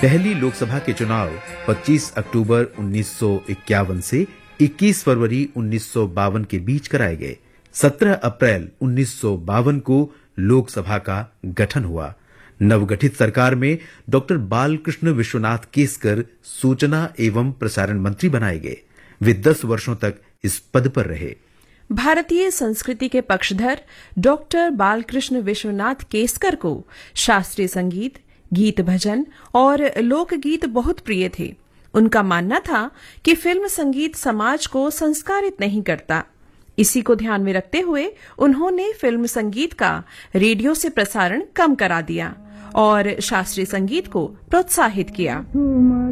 पहली लोकसभा के चुनाव 25 अक्टूबर 1951 से 21 फरवरी 1952 के बीच कराए गए। 17 अप्रैल 1952 को लोकसभा का गठन हुआ। नवगठित सरकार में डॉक्टर बालकृष्ण विश्वनाथ केसकर सूचना एवं प्रसारण मंत्री बनाए गए। वे 10 वर्षों तक इस पद पर रहे। भारतीय संस्कृति के पक्षधर डॉक्टर बालकृष्ण विश्वनाथ केसकर को शास्त्रीय संगीत, गीत भजन और लोकगीत बहुत प्रिय थे। उनका मानना था कि फिल्म संगीत समाज को संस्कारित नहीं करता। इसी को ध्यान में रखते हुए उन्होंने फिल्म संगीत का रेडियो से प्रसारण कम करा दिया और शास्त्रीय संगीत को प्रोत्साहित किया।